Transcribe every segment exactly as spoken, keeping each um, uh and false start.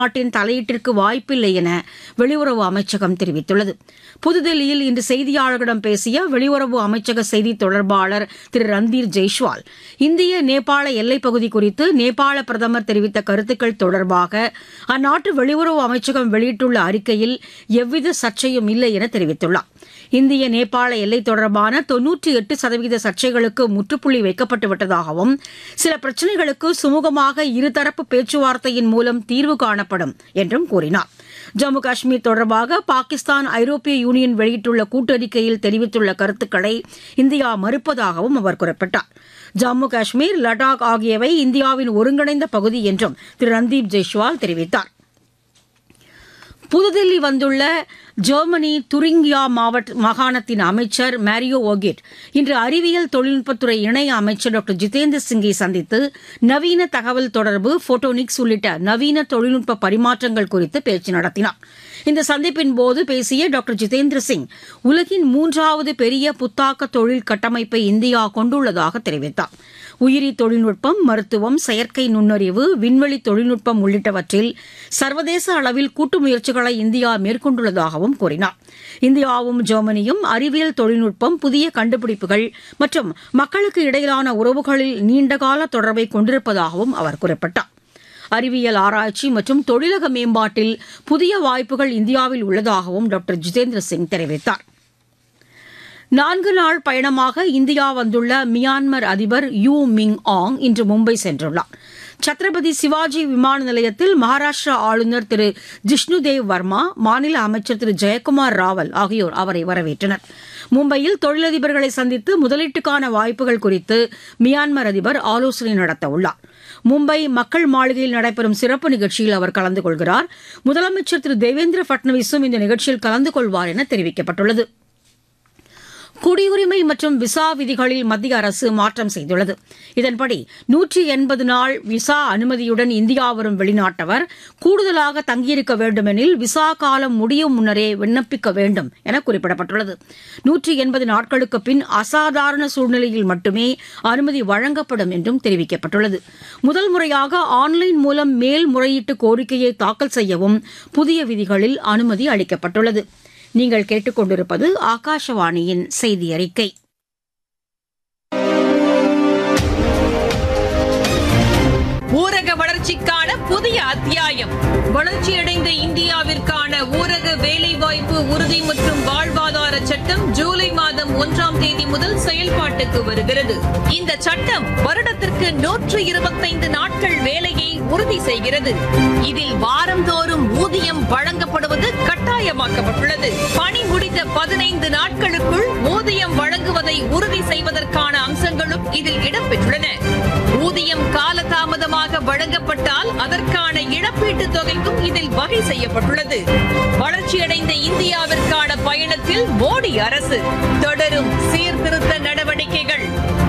நாட்டின் தலையீட்டிற்கு வாய்ப்பில்லை என வெளியுறவு அமைச்சகம் தெரிவித்துள்ளது. புதுதில்லியில் இன்று செய்தியாளர்களிடம் பேசிய வெளியுறவு அமைச்சக செய்தித் தொடர்பாளர் திரு ரந்தீர் ஜெய்ஸ்வால், இந்திய நேபாள எல்லைப் பகுதி குறித்து நேபாள பிரதமர் தெரிவித்த கருத்துக்கள் தொடர்பாக அந்நாட்டு வெளியுறவு அமைச்சகம் வெளியிட்டுள்ள அறிக்கையில் எவ்வித சர்ச்சையும் இல்லை என தெரிவித்துள்ளார். இந்திய நேபாள எல்லை தொடர்பான தொன்னூற்றி எட்டு சதவீத சர்ச்சைகளுக்கு முற்றுப்புள்ளி வைக்கப்பட்டுவிட்டதாகவும் சில பிரச்சினைகளுக்கு சுமூகமாக இருதரப்பு பேச்சுவார்த்தையின் மூலம் தீர்வு காணப்படும் என்றும் கூறினார். ஜம்மு காஷ்மீர் தொடர்பாக பாகிஸ்தான் ஐரோப்பிய யூனியன் வெளியிட்டுள்ள கூட்டறிக்கையில் தெரிவித்துள்ள கருத்துக்களை இந்தியா மறுப்பதாகவும் அவர் குறிப்பிட்டார். ஜம்மு காஷ்மீர், லடாக் ஆகியவை இந்தியாவின் ஒருங்கிணைந்த பகுதி என்றும் திரு ரந்தீப் ஜெய்ஸ்வால் தெரிவித்தார். புதுதில்லி வந்துள்ள ஜெர்மனி துரிங்கியா மாவட்ட மாகாணத்தின் அமைச்சர் மேரியோ ஓகிட் இன்று அறிவியல் தொழில்நுட்பத்துறை இணை அமைச்சர் டாக்டர் ஜிதேந்திர சிங்கை சந்தித்து நவீன தகவல் தொடர்பு, போட்டோனிக்ஸ் உள்ளிட்ட நவீன தொழில்நுட்ப பரிமாற்றங்கள் குறித்து பேச்சு நடத்தினார். இந்த சந்திப்பின் போது பேசிய டாக்டர் ஜிதேந்திர சிங், உலகின் மூன்றாவது பெரிய புத்தாக்க தொழில் கட்டமைப்பை இந்தியா கொண்டுள்ளதாக தெரிவித்தார். உயிரி தொழில்நுட்பம், மருத்துவம், செயற்கை நுண்ணறிவு, விண்வெளி தொழில்நுட்பம் உள்ளிட்டவற்றில் சர்வதேச அளவில் கூட்டு முயற்சிகளை இந்தியா மேற்கொண்டுள்ளதாகவும் கூறினார். இந்தியாவும் ஜெர்மனியும் அறிவியல் தொழில்நுட்பம், புதிய கண்டுபிடிப்புகள் மற்றும் மக்களுக்கு இடையிலான உறவுகளில் நீண்டகால தொடர்பை கொண்டிருப்பதாகவும் அவர் குறிப்பிட்டார். அறிவியல் ஆராய்ச்சி மற்றும் தொழிலக மேம்பாட்டில் புதிய வாய்ப்புகள் இந்தியாவில் உள்ளதாகவும் டாக்டர் ஜிதேந்திர சிங் தெரிவித்தார். நான்கு நாள் பயணமாக இந்தியா வந்துள்ள மியான்மர் அதிபர் யூ மிங் ஆங் இன்று மும்பை சென்றுள்ளார். சத்ரபதி சிவாஜி விமான நிலையத்தில் மகாராஷ்டிரா ஆளுநர் திரு ஜிஷ்ணுதேவ் வர்மா, மாநில அமைச்சர் திரு ஜெயக்குமார் ராவல் ஆகியோர் அவரை வரவேற்றனர். மும்பையில் தொழிலதிபர்களை சந்தித்து முதலீட்டுக்கான வாய்ப்புகள் குறித்து மியான்மர் அதிபர் ஆலோசனை நடத்தவுள்ளார். மும்பை மக்கள் மாளிகையில் நடைபெறும் சிறப்பு நிகழ்ச்சியில் அவர் கலந்து கொள்கிறார். முதலமைச்சர் திரு தேவேந்திர பட்னவிஸும் இந்த நிகழ்ச்சியில் கலந்து கொள்வார் என தெரிவிக்கப்பட்டுள்ளது. குடியுரிமை மற்றும் விசா விதிகளில் மத்திய அரசு மாற்றம் செய்துள்ளது. இதன்படி நூற்றி எண்பது நாள் விசா அனுமதியுடன் இந்தியா வரும் வெளிநாட்டவர் கூடுதலாக தங்கியிருக்க வேண்டுமெனில் விசா காலம் முடியும் முன்னரே விண்ணப்பிக்க வேண்டும் என குறிப்பிடப்பட்டுள்ளது. நூற்றி எண்பது நாட்களுக்கு பின் அசாதாரண சூழ்நிலையில் மட்டுமே அனுமதி வழங்கப்படும் என்றும் தெரிவிக்கப்பட்டுள்ளது. முதல் முறையாக ஆன்லைன் மூலம் மேல்முறையீட்டு கோரிக்கையை தாக்கல் செய்யவும் புதிய விதிகளில் அனுமதி அளிக்கப்பட்டுள்ளது. நீங்கள் கேட்டுக்கொண்டிருப்பது ஆகாஷவாணியின் செய்தி அறிக்கை. ஊரக வளர்ச்சிக்கான புதிய அத்தியாயம். வளர்ச்சியடைந்த இந்தியாவிற்கான ஊரக வேலைவாய்ப்பு உறுதி மற்றும் வாழ்வாதார சட்டம் ஜூலை மாதம் ஒன்றாம் தேதி முதல் செயல்பாட்டுக்கு வருகிறது. இந்த சட்டம் வருடத்திற்கு நூற்று இருபத்தைந்து நாட்கள் வேலையை உறுதி செய்கிறது. இதில் வாரந்தோறும் ஊதியம் வழங்கப்படுவது கட்டாயமாக்கப்பட்டுள்ளது. பணி முடிந்த பதினைந்து நாட்களுக்குள் ஊதியம் வழங்குவதை உறுதி செய்வதற்கான அம்சங்களும் இதில் இடம்பெற்றுள்ளன. ஊதியம் காலதாமதமாக வழங்கப்பட்டால் அதற்கான இழப்பீட்டுத் தொகைக்கும் இதில் வகை செய்யப்பட்டுள்ளது. வளர்ச்சியடைந்த இந்தியாவிற்கான பயணத்தில் மோடி அரசு தொடரும் சீர்திருத்த நடவடிக்கைகள்.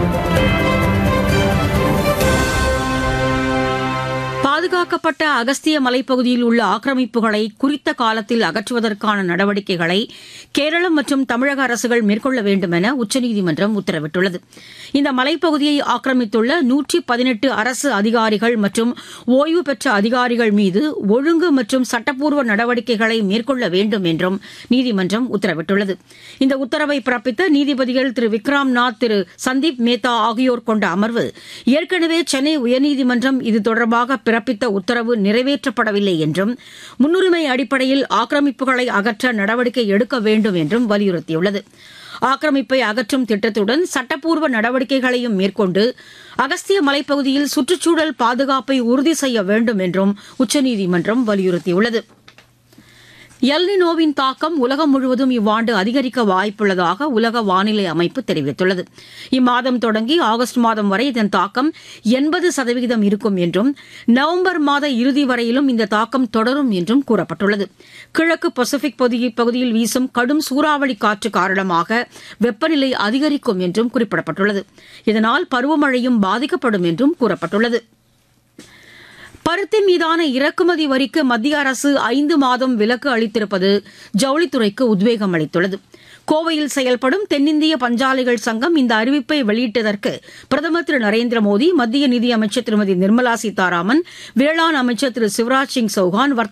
பாதுகாக்கப்பட்ட அகஸ்திய மலைப்பகுதியில் உள்ள ஆக்கிரமிப்புகளை குறித்த காலத்தில் அகற்றுவதற்கான நடவடிக்கைகளை கேரளம் மற்றும் தமிழக அரசுகள் மேற்கொள்ள வேண்டும் என உச்சநீதிமன்றம் உத்தரவிட்டுள்ளது. இந்த மலைப்பகுதியை ஆக்கிரமித்துள்ள நூற்றி பதினெட்டு அரசு அதிகாரிகள் மற்றும் ஓய்வு பெற்ற அதிகாரிகள் மீது ஒழுங்கு மற்றும் சட்டப்பூர்வ நடவடிக்கைகளை மேற்கொள்ள வேண்டும் என்றும் நீதிமன்றம் உத்தரவிட்டுள்ளது. இந்த உத்தரவை பிறப்பித்த நீதிபதிகள் திரு விக்ராம் நாத், திரு சந்தீப் மேத்தா ஆகியோர் கொண்ட அமர்வு, ஏற்கனவே சென்னை உயர்நீதிமன்றம் இது தொடர்பாக பிறப்பித்த உத்தரவு நிறைவேற்றப்படவில்லை என்றும் முன்னுரிமை அடிப்படையில் ஆக்கிரமிப்புகளை அகற்ற நடவடிக்கை எடுக்க வேண்டும் என்றும் வலியுறுத்தியுள்ளது. ஆக்கிரமிப்பை அகற்றும் திட்டத்துடன் சட்டப்பூர்வ நடவடிக்கைகளையும் மேற்கொண்டு அகஸ்திய மலைப்பகுதியில் சுற்றுச்சூழல் பாதுகாப்பை உறுதி செய்ய வேண்டும் என்றும் உச்சநீதிமன்றம் வலியுறுத்தியுள்ளது. எல்னினோவின் தாக்கம் உலகம் முழுவதும் இவ்வாண்டு அதிகரிக்க வாய்ப்புள்ளதாக உலக வானிலை அமைப்பு தெரிவித்துள்ளது. இம்மாதம் தொடங்கி ஆகஸ்ட் மாதம் வரை இதன் தாக்கம் எண்பது சதவீதம் இருக்கும் என்றும் நவம்பர் மாத இறுதி வரையிலும் இந்த தாக்கம் தொடரும் என்றும் கூறப்பட்டுள்ளது. கிழக்கு பசிபிக் பகுதியில் வீசும் கடும் சூறாவளி காற்று காரணமாக வெப்பநிலை அதிகரிக்கும் என்றும் குறிப்பிடப்பட்டுள்ளது. இதனால் பருவமழையும் பாதிக்கப்படும் என்றும் கூறப்பட்டுள்ளது. பருத்தி மீதான இறக்குமதி வரிக்கு மத்திய அரசு ஐந்து மாதம் விலக்கு அளித்திருப்பது ஜவுளித்துறைக்கு உத்வேகம் அளித்துள்ளது. கோவையில் செயல்படும் தென்னிந்திய பஞ்சாலைகள் சங்கம் இந்த அறிவிப்பை வெளியிட்டதற்கு பிரதமர் திரு நரேந்திர மோடி, மத்திய நிதியமைச்சர் திருமதி நிர்மலா சீதாராமன், வேளாண் அமைச்சர் திரு சிவராஜ் சிங் சௌஹான்,